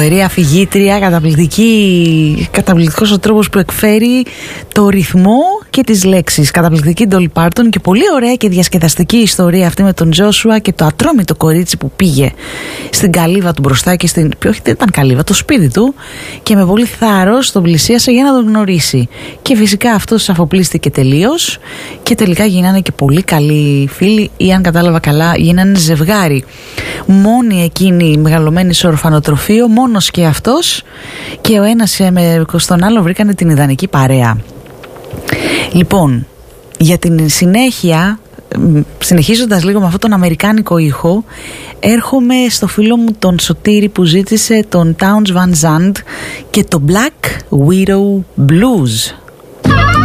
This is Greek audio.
Φοβερή αφηγήτρια, καταπληκτικός ο τρόπος που εκφέρει το ρυθμό και τις λέξεις. Καταπληκτική Dolly Parton και πολύ ωραία και διασκεδαστική ιστορία αυτή με τον Τζόσουα και το ατρόμητο κορίτσι που πήγε στην καλύβα του μπροστά και στην... όχι, δεν ήταν καλύβα, το σπίτι του, και με πολύ θάρρος τον πλησίασε για να τον γνωρίσει. Και φυσικά αυτός αφοπλίστηκε τελείως και τελικά γίνανε και πολύ καλοί φίλοι, ή αν κατάλαβα καλά γίνανε ζευγάρι. Μόνη εκείνη μεγαλωμένη σε ορφανοτροφείο, μόνος και αυτός, και ο ένας στον άλλο βρήκανε την ιδανική παρέα. Λοιπόν, για την συνέχεια, συνεχίζοντας λίγο με αυτόν τον αμερικάνικο ήχο, έρχομαι στο φίλο μου τον Σωτήρη που ζήτησε τον Townes Van Zandt και το Black Widow Blues.